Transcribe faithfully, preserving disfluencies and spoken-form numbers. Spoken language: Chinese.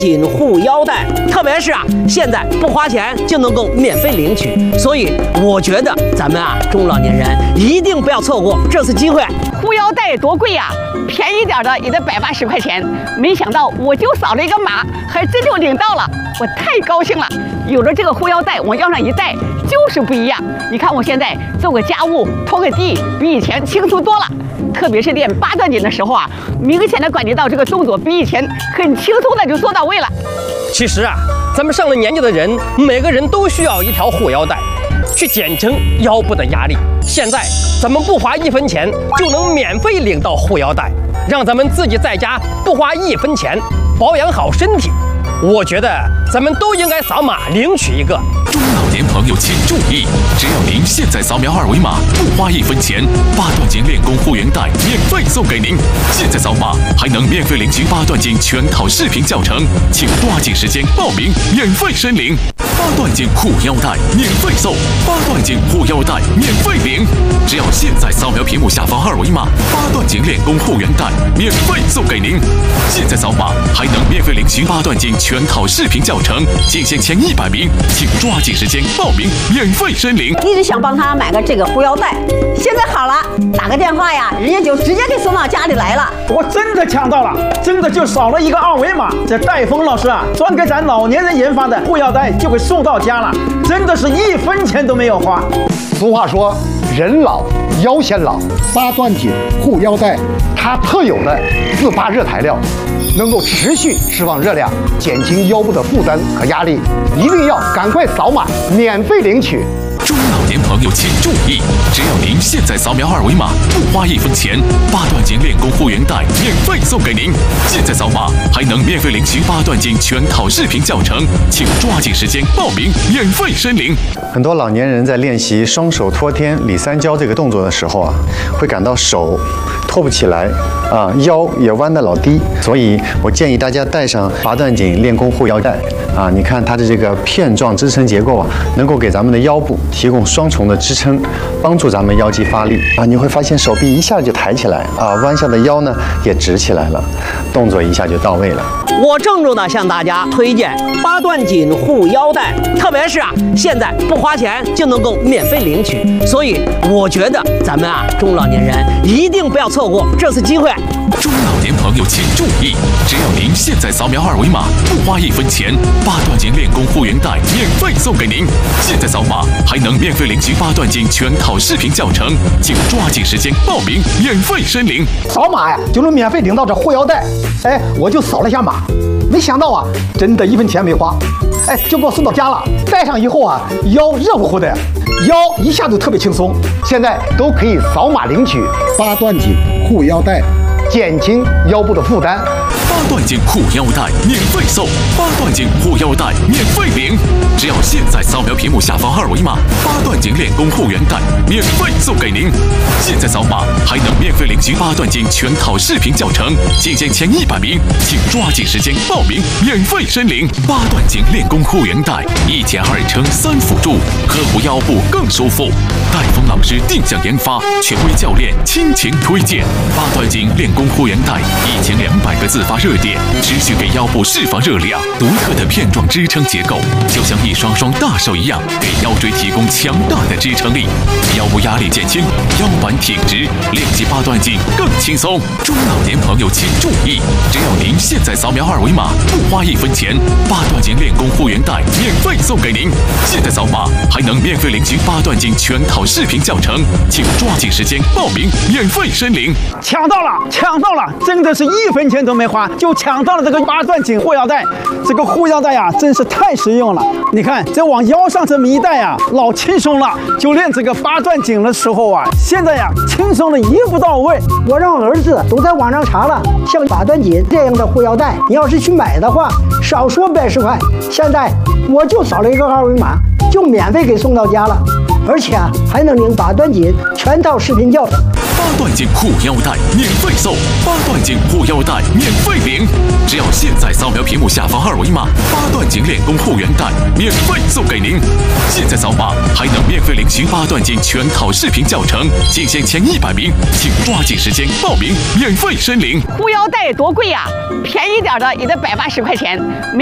紧护腰带，特别是啊，现在不花钱就能够免费领取，所以我觉得咱们啊中老年人一定不要错过这次机会。 护腰带多贵呀、啊，便宜点的也得百八十块钱，没想到我就扫了一个码，还真就领到了，我太高兴了。有了这个护腰带，往腰上一戴就是不一样。你看我现在做个家务、拖个地，比以前轻松多了。特别是练八段锦的时候啊，明显的感觉到这个动作比以前很轻松的就做到位了。 其实啊，咱们上了年纪的人，每个人都需要一条护腰带，去减轻腰部的压力。现在咱们不花一分钱就能免费领到护腰带，让咱们自己在家不花一分钱保养好身体。我觉得咱们都应该扫码领取一个。 中老年朋友请注意，只要您现在扫描二维码，不花一分钱，八段锦练功护眼带免费送给您。现在扫码还能免费领取八段锦全套视频教程，请抓紧时间报名，免费申领。八段锦护腰带免费送，八段锦护腰带免费领。只要现在扫描屏幕下方二维码，八段锦练功护眼带免费送给您。现在扫码还能免费领取八段锦全套视频教程，仅限前一百名，请抓紧时间报名，免费申领。 一直想帮他买个这个护腰带，现在好了，打个电话呀，人家就直接给送到家里来了。 我真的抢到了，真的就扫了一个二维码，这戴峰老师啊，专给咱老年人研发的护腰带就给送到家了，真的是一分钱都没有花。 俗话说，人老腰先老，八段锦护腰带它特有的自发热材料，能够持续释放热量，减轻腰部的负担和压力，一定要赶快扫码免费领取。 中老年朋友请注意，只要您现在扫描二维码，不花一分钱，八段锦练功护眼带免费送给您。现在扫码还能免费领取八段锦全套视频教程，请抓紧时间报名，免费申领。 很多老年人在练习双手托天里三焦这个动作的时候啊，会感到手托不起来啊，腰也弯得老低，所以我建议大家带上八段锦练功护腰带啊，你看它的这个片状支撑结构啊，能够给咱们的腰部提供双重的支撑，帮助咱们腰肌发力啊。你会发现手臂一下就抬起来啊，弯下的腰呢也直起来了，动作一下就到位了。 我郑重的向大家推荐八段锦护腰带，特别是啊，现在不花钱就能够免费领取，所以我觉得咱们啊中老年人一定不要错过这次机会。 中老年朋友请注意，只要您现在扫描二维码，不花一分钱，八段锦练功护眼带免费送给您。现在扫码还能免费领取八段锦全套视频教程，请抓紧时间报名，免费申领。 扫码呀就能免费领到这护腰带，哎，我就扫了一下码，没想到啊，真的一分钱没花，哎，就给我送到家了。戴上以后啊，腰热乎乎的，腰一下就特别轻松。现在都可以扫码领取八段锦护腰带，减轻腰部的负担。 八段锦护腰带免费送，八段锦护腰带免费领。只要现在扫描屏幕下方二维码，八段锦练功护眼带免费送给您。现在扫码还能免费领取八段锦全套视频教程，仅限前一百名，请抓紧时间报名，免费申领。八段锦练功护眼带，一减二撑三辅助，呵护腰部更舒服。戴峰老师定向研发，权威教练倾情推荐。八段锦练功护眼带，一千两百个自发热点，持续给腰部释放热量。独特的片状支撑结构，就像一双双大手一样，给腰椎提供强大的支撑力，腰部压力减轻，腰板挺直，练习八段锦更轻松。中老年朋友请注意，只要您现在扫描二维码，不花一分钱，八段锦练功护眼带免费送给您。现在扫码还能免费领取八段锦全套视频教程，请抓紧时间报名，免费申领。 抢到了，抢到了，真的是一分钱都没花就抢到了这个八段锦护腰带。这个护腰带呀，真是太实用了。你看，这往腰上这么一戴呀，老轻松了。就练这个八段锦的时候啊，现在呀，轻松的一步到位。 我让儿子都在网上查了，像八段锦这样的护腰带，你要是去买的话，少说百十块。现在我就扫了一个二维码，就免费给送到家了，而且啊，还能领八段锦全套视频教程。 八段锦护腰带免费送，八段锦护腰带免费领，只要现在扫描屏幕下方二维码，八段锦练功护腰带免费送给您。现在扫码还能免费领取八段锦全套视频教程，仅限前一百名，请抓紧时间报名，免费申领。 护腰带多贵呀、便宜点的也得百八十块钱。